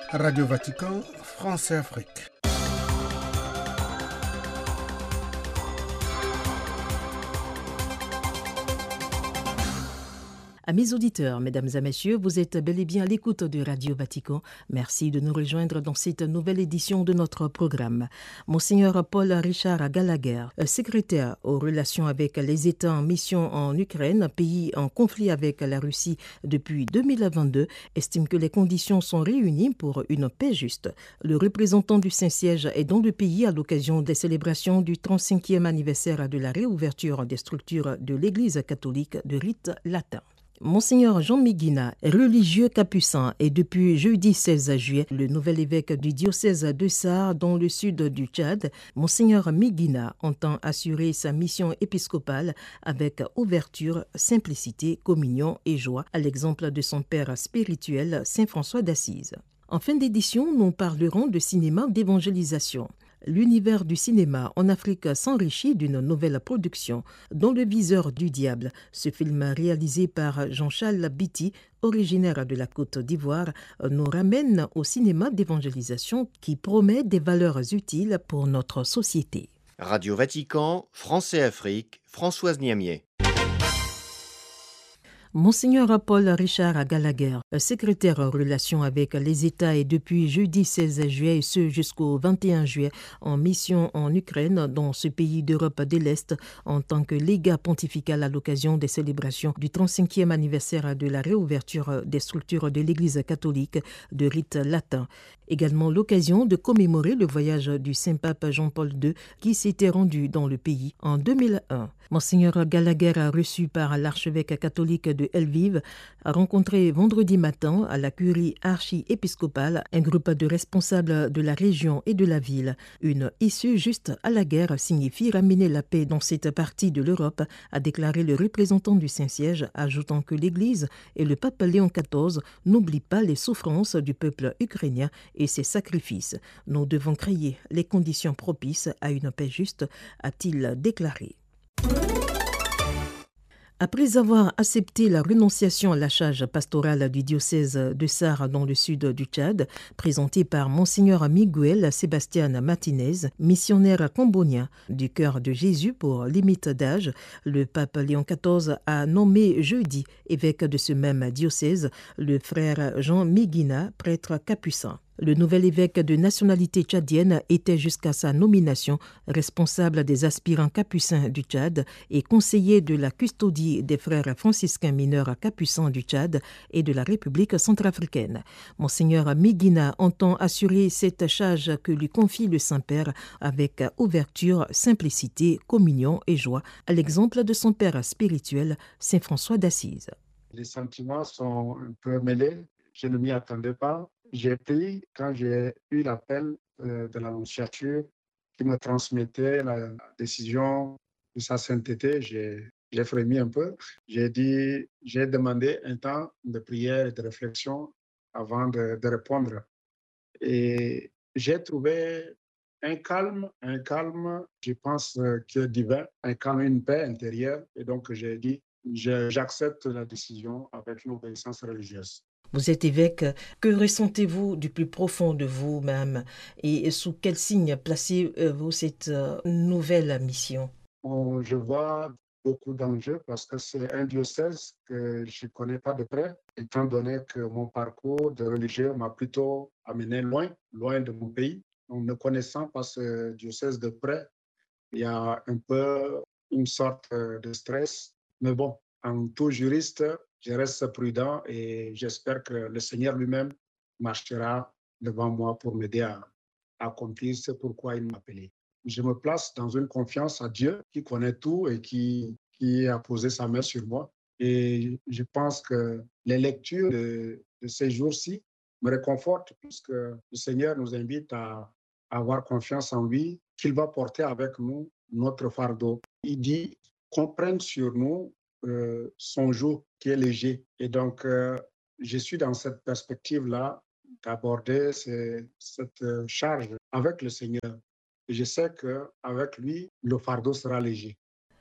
Radio Vatican, France et Afrique. Amis auditeurs, mesdames et messieurs, vous êtes bel et bien à l'écoute de Radio Vatican. Merci de nous rejoindre dans cette nouvelle édition de notre programme. Monseigneur Paul Richard Gallagher, secrétaire aux relations avec les États en mission en Ukraine, pays en conflit avec la Russie depuis 2022, estime que les conditions sont réunies pour une paix juste. Le représentant du Saint-Siège est dans le pays à l'occasion des célébrations du 35e anniversaire de la réouverture des structures de l'Église catholique de rite latin. Monseigneur Jean Miguina est religieux capucin et depuis jeudi 16 juillet, le nouvel évêque du diocèse de Sarre dans le sud du Tchad, Monseigneur Miguina entend assurer sa mission épiscopale avec ouverture, simplicité, communion et joie, à l'exemple de son père spirituel Saint François d'Assise. En fin d'édition, nous parlerons de cinéma d'évangélisation. L'univers du cinéma en Afrique s'enrichit d'une nouvelle production, Dans le viseur du diable. Ce film réalisé par Jean-Charles Biti, originaire de la Côte d'Ivoire, nous ramène au cinéma d'évangélisation qui promet des valeurs utiles pour notre société. Radio Vatican, France et Afrique, Françoise Niamier. Monseigneur Paul Richard Gallagher, secrétaire en relation avec les États et depuis jeudi 16 juillet et ce jusqu'au 21 juillet en mission en Ukraine dans ce pays d'Europe de l'Est en tant que légat pontifical à l'occasion des célébrations du 35e anniversaire de la réouverture des structures de l'Église catholique de rite latin. Également l'occasion de commémorer le voyage du Saint-Pape Jean-Paul II qui s'était rendu dans le pays en 2001. Monseigneur Gallagher, reçu par l'archevêque catholique de Lviv, a rencontré vendredi matin à la curie archi-épiscopale un groupe de responsables de la région et de la ville. Une issue juste à la guerre signifie ramener la paix dans cette partie de l'Europe, a déclaré le représentant du Saint-Siège, ajoutant que l'Église et le pape Léon XIV n'oublient pas les souffrances du peuple ukrainien et ses sacrifices. Nous devons créer les conditions propices à une paix juste, a-t-il déclaré. Après avoir accepté la renonciation à la charge pastorale du diocèse de Sarre dans le sud du Tchad, présentée par Monseigneur Miguel Sébastien Martinez, missionnaire cambodgien du Cœur de Jésus pour limite d'âge, le pape Léon XIV a nommé jeudi évêque de ce même diocèse le frère Jean Miguina, prêtre capucin. Le nouvel évêque de nationalité tchadienne était jusqu'à sa nomination responsable des aspirants capucins du Tchad et conseiller de la custodie des frères franciscains mineurs capucins du Tchad et de la République centrafricaine. Monseigneur Miguina entend assurer cette charge que lui confie le Saint-Père avec ouverture, simplicité, communion et joie, à l'exemple de son père spirituel, Saint François d'Assise. Les sentiments sont un peu mêlés, je ne m'y attendais pas. J'ai pris, quand j'ai eu l'appel de l'annonciature qui me transmettait la décision de sa sainteté, j'ai frémi un peu. J'ai demandé un temps de prière et de réflexion avant de répondre. Et j'ai trouvé un calme, je pense, qui est divin, un calme, une paix intérieure. Et donc, j'ai dit, j'accepte la décision avec une obéissance religieuse. Vous êtes évêque, que ressentez-vous du plus profond de vous-même et sous quel signe placez-vous cette nouvelle mission? Je vois beaucoup d'enjeux parce que c'est un diocèse que je ne connais pas de près, étant donné que mon parcours de religieux m'a plutôt amené loin de mon pays. Donc, ne connaissant pas ce diocèse de près, il y a un peu une sorte de stress. Mais bon, en tout juriste, je reste prudent et j'espère que le Seigneur lui-même marchera devant moi pour m'aider à accomplir ce pourquoi il m'a appelé. Je me place dans une confiance à Dieu qui connaît tout et qui a posé sa main sur moi. Et je pense que les lectures de ces jours-ci me réconfortent puisque le Seigneur nous invite à avoir confiance en lui, qu'il va porter avec nous notre fardeau. Il dit qu'on prenne sur nous son joug qui est léger. Et donc, je suis dans cette perspective-là d'aborder cette charge avec le Seigneur. Et je sais qu'avec lui, le fardeau sera léger.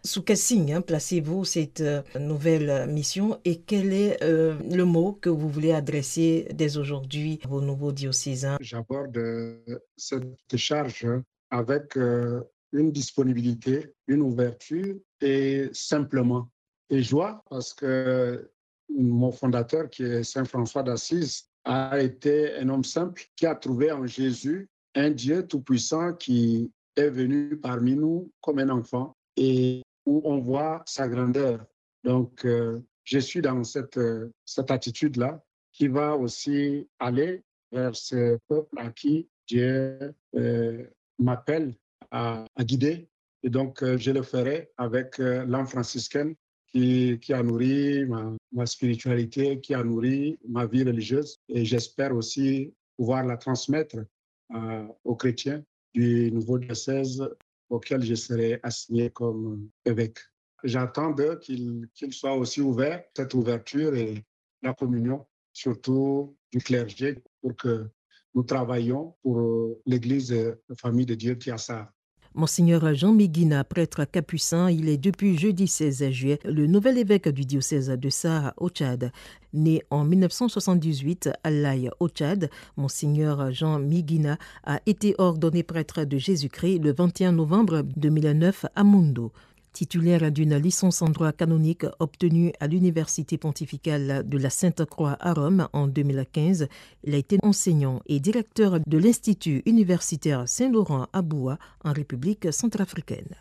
Sous quel signe placez-vous cette nouvelle mission et quel est le mot que vous voulez adresser dès aujourd'hui à vos nouveaux diocésains? J'aborde cette charge avec une disponibilité, une ouverture et simplement. Et joie parce que mon fondateur, qui est Saint François d'Assise, a été un homme simple qui a trouvé en Jésus un Dieu tout-puissant qui est venu parmi nous comme un enfant et où on voit sa grandeur. Donc, je suis dans cette attitude-là qui va aussi aller vers ce peuple à qui Dieu m'appelle à guider. Et donc, je le ferai avec l'âme franciscaine qui a nourri ma spiritualité, qui a nourri ma vie religieuse. Et j'espère aussi pouvoir la transmettre aux chrétiens du nouveau diocèse auquel je serai assigné comme évêque. J'attends d'eux qu'ils soient aussi ouverts, cette ouverture et la communion, surtout du clergé, pour que nous travaillions pour l'Église de famille de Dieu qui a ça. Monseigneur Jean Miguina, prêtre capucin, il est depuis jeudi 16 juillet le nouvel évêque du diocèse de Sarre au Tchad. Né en 1978 à Laye au Tchad, Monseigneur Jean Miguina a été ordonné prêtre de Jésus-Christ le 21 novembre 2009 à Mundo. Titulaire d'une licence en droit canonique obtenue à l'Université pontificale de la Sainte-Croix à Rome en 2015, il a été enseignant et directeur de l'Institut universitaire Saint-Laurent à Boua en République centrafricaine.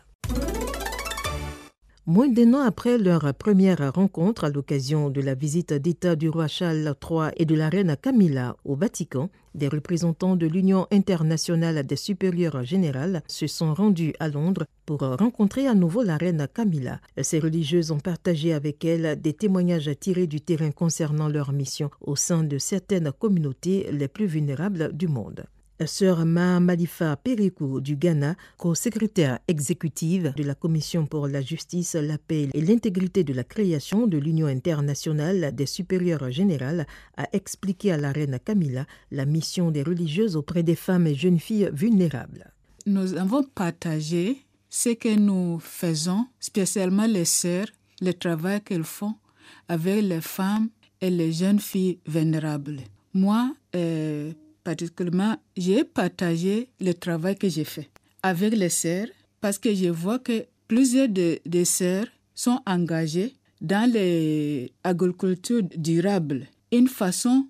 Moins d'un an après leur première rencontre à l'occasion de la visite d'État du roi Charles III et de la reine Camilla au Vatican, des représentants de l'Union internationale des supérieures générales se sont rendus à Londres pour rencontrer à nouveau la reine Camilla. Ces religieuses ont partagé avec elle des témoignages tirés du terrain concernant leur mission au sein de certaines communautés les plus vulnérables du monde. Sœur Mahamalifa Perikou du Ghana, co-secrétaire exécutive de la Commission pour la justice, la paix et l'intégrité de la création de l'Union internationale des supérieures générales, a expliqué à la reine Camilla la mission des religieuses auprès des femmes et jeunes filles vulnérables. Nous avons partagé ce que nous faisons, spécialement les sœurs, le travail qu'elles font avec les femmes et les jeunes filles vulnérables. Moi, particulièrement, j'ai partagé le travail que j'ai fait avec les sœurs parce que je vois que plusieurs des sœurs sont engagées dans l'agriculture durable. Une façon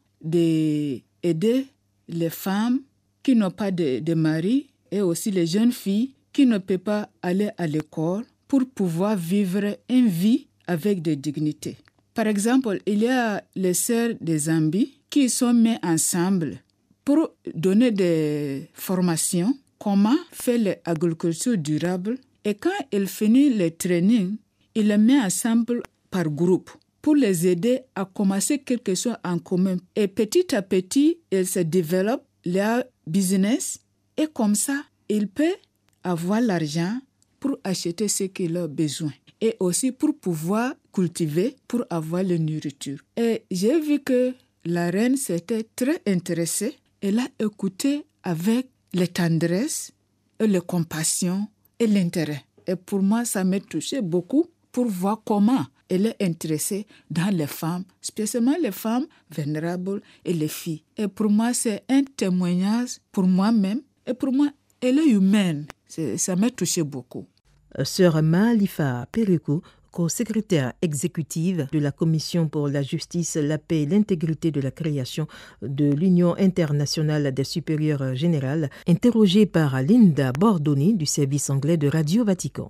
d'aider les femmes qui n'ont pas de mari et aussi les jeunes filles qui ne peuvent pas aller à l'école pour pouvoir vivre une vie avec de dignité. Par exemple, il y a les sœurs de Zambie qui sont mises ensemble pour donner des formations, comment faire l'agriculture durable. Et quand ils finissent le training, ils les mettent ensemble par groupe pour les aider à commencer quelque chose en commun. Et petit à petit, ils se développent leur business et comme ça, ils peuvent avoir l'argent pour acheter ce qu'ils ont besoin. Et aussi pour pouvoir cultiver, pour avoir la nourriture. Et j'ai vu que la reine s'était très intéressée. Elle a écouté avec la tendresse, et la compassion et l'intérêt. Et pour moi, ça m'a touché beaucoup pour voir comment elle est intéressée dans les femmes, spécialement les femmes vulnérables et les filles. Et pour moi, c'est un témoignage pour moi-même. Et pour moi, elle est humaine. Ça m'a touché beaucoup. Sœur Mahamalifa Perikou, co-secrétaire exécutive de la Commission pour la justice, la paix et l'intégrité de la création de l'Union internationale des supérieures générales, interrogée par Linda Bordoni du service anglais de Radio Vatican.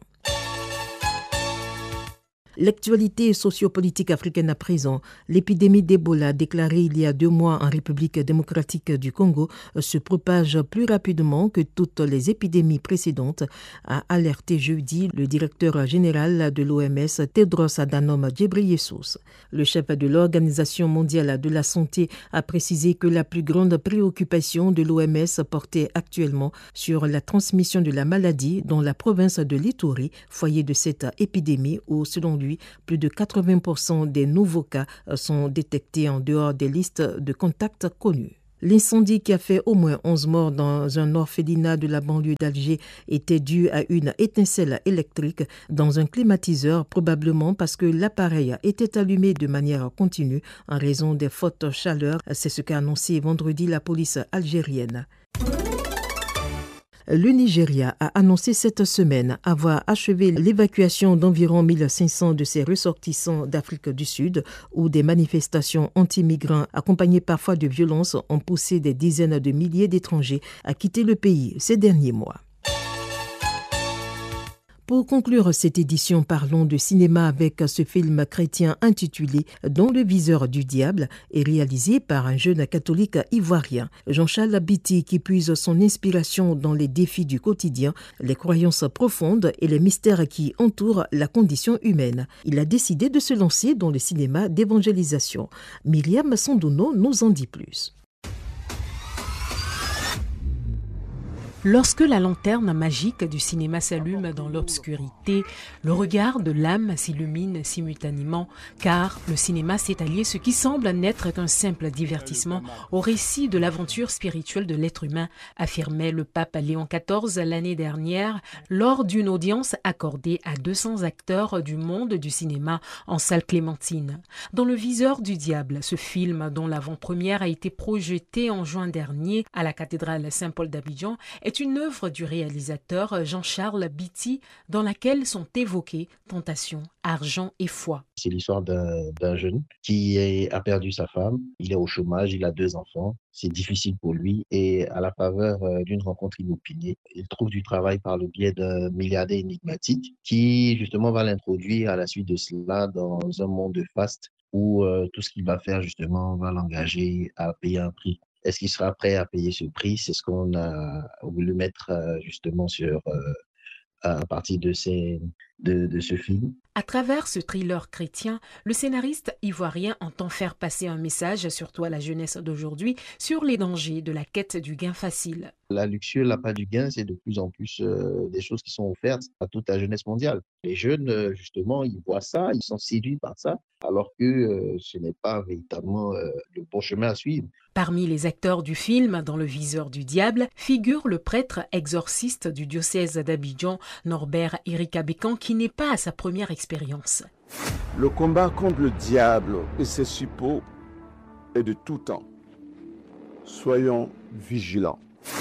L'actualité sociopolitique africaine à présent, l'épidémie d'Ebola déclarée il y a 2 mois en République démocratique du Congo se propage plus rapidement que toutes les épidémies précédentes, a alerté jeudi le directeur général de l'OMS Tedros Adhanom Ghebreyesus. Le chef de l'Organisation mondiale de la santé a précisé que la plus grande préoccupation de l'OMS portait actuellement sur la transmission de la maladie dans la province de l'Ituri, foyer de cette épidémie où, selon lui, plus de 80% des nouveaux cas sont détectés en dehors des listes de contacts connus. L'incendie qui a fait au moins 11 morts dans un orphelinat de la banlieue d'Alger était dû à une étincelle électrique dans un climatiseur, probablement parce que l'appareil était allumé de manière continue en raison des fortes chaleurs. C'est ce qu'a annoncé vendredi la police algérienne. Le Nigeria a annoncé cette semaine avoir achevé l'évacuation d'environ 1500 de ses ressortissants d'Afrique du Sud, où des manifestations anti-migrants accompagnées parfois de violences ont poussé des dizaines de milliers d'étrangers à quitter le pays ces derniers mois. Pour conclure cette édition, parlons de cinéma avec ce film chrétien intitulé « Dans le viseur du diable » et réalisé par un jeune catholique ivoirien, Jean-Charles Biti, qui puise son inspiration dans les défis du quotidien, les croyances profondes et les mystères qui entourent la condition humaine. Il a décidé de se lancer dans le cinéma d'évangélisation. Myriam Sandouno nous en dit plus. Lorsque la lanterne magique du cinéma s'allume dans l'obscurité, le regard de l'âme s'illumine simultanément, car le cinéma s'est allié ce qui semble n'être qu'un simple divertissement au récit de l'aventure spirituelle de l'être humain, affirmait le pape Léon XIV l'année dernière lors d'une audience accordée à 200 acteurs du monde du cinéma en salle Clémentine. Dans le viseur du diable, ce film dont l'avant-première a été projetée en juin dernier à la cathédrale Saint-Paul d'Abidjan est une œuvre du réalisateur Jean-Charles Biti dans laquelle sont évoquées tentation, argent et foi. C'est l'histoire d'un jeune qui a perdu sa femme, il est au chômage, il a 2 enfants, c'est difficile pour lui et à la faveur d'une rencontre inopinée, il trouve du travail par le biais d'un milliardaire énigmatique qui justement va l'introduire à la suite de cela dans un monde de faste où tout ce qu'il va faire justement va l'engager à payer un prix. Est-ce qu'il sera prêt à payer ce prix? C'est ce qu'on a voulu mettre justement à partir de ce film. À travers ce thriller chrétien, le scénariste ivoirien entend faire passer un message, surtout à la jeunesse d'aujourd'hui, sur les dangers de la quête du gain facile. La luxure, l'appât du gain, c'est de plus en plus des choses qui sont offertes à toute la jeunesse mondiale. Les jeunes, justement, ils voient ça, ils sont séduits par ça, alors que ce n'est pas véritablement le bon chemin à suivre. Parmi les acteurs du film, dans le viseur du diable, figure le prêtre exorciste du diocèse d'Abidjan, Norbert Éric Abékan, qui n'est pas à sa première expérience. Le combat contre le diable et ses suppôts est de tout temps. Soyons vigilants.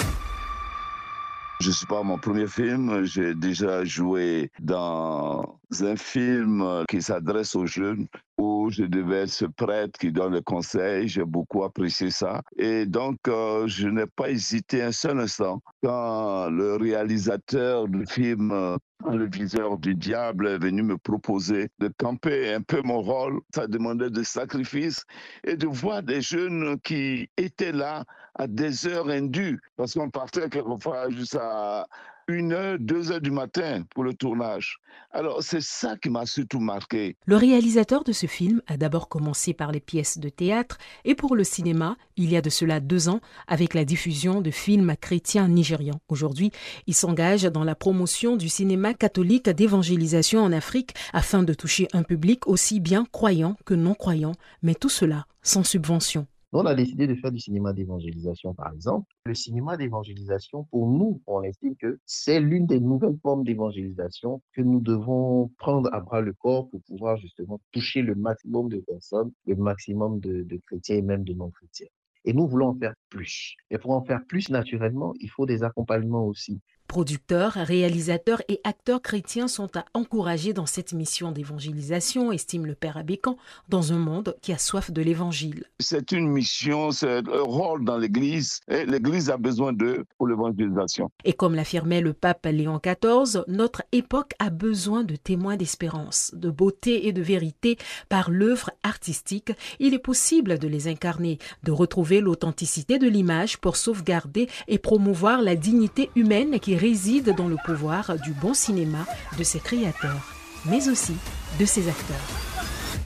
Je ne suis pas mon premier film, j'ai déjà joué dans un film qui s'adresse aux jeunes où je devais être ce prêtre qui donne le conseil, j'ai beaucoup apprécié ça. Et donc, je n'ai pas hésité un seul instant quand le réalisateur du film Le viseur du diable est venu me proposer de camper un peu mon rôle. Ça demandait des sacrifices et de voir des jeunes qui étaient là à des heures indues, parce qu'on partait quelquefois jusqu'à 1h, 2h du matin pour le tournage. Alors, c'est ça qui m'a surtout marqué. Le réalisateur de ce film a d'abord commencé par les pièces de théâtre et pour le cinéma, il y a de cela 2 ans, avec la diffusion de films chrétiens nigérians. Aujourd'hui, il s'engage dans la promotion du cinéma catholique d'évangélisation en Afrique afin de toucher un public aussi bien croyant que non croyant, mais tout cela sans subvention. On a décidé de faire du cinéma d'évangélisation, par exemple. Le cinéma d'évangélisation, pour nous, on estime que c'est l'une des nouvelles formes d'évangélisation que nous devons prendre à bras le corps pour pouvoir justement toucher le maximum de personnes, le maximum de chrétiens et même de non-chrétiens. Et nous voulons en faire plus. Et pour en faire plus, naturellement, il faut des accompagnements aussi. Producteurs, réalisateurs et acteurs chrétiens sont à encourager dans cette mission d'évangélisation, estime le père Abékan, dans un monde qui a soif de l'évangile. C'est une mission, c'est un rôle dans l'Église et l'Église a besoin d'eux pour l'évangélisation. Et comme l'affirmait le pape Léon XIV, notre époque a besoin de témoins d'espérance, de beauté et de vérité par l'œuvre artistique. Il est possible de les incarner, de retrouver l'authenticité de l'image pour sauvegarder et promouvoir la dignité humaine qui réside dans le pouvoir du bon cinéma de ses créateurs, mais aussi de ses acteurs.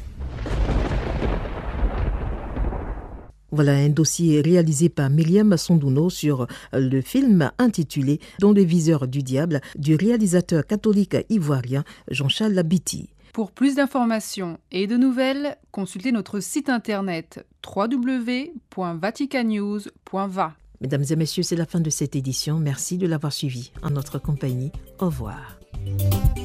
Voilà un dossier réalisé par Myriam Sandouno sur le film intitulé « Dans le viseur du diable » du réalisateur catholique ivoirien Jean-Charles Biti. Pour plus d'informations et de nouvelles, consultez notre site internet www.vaticannews.va. Mesdames et messieurs, c'est la fin de cette édition. Merci de l'avoir suivi en notre compagnie. Au revoir.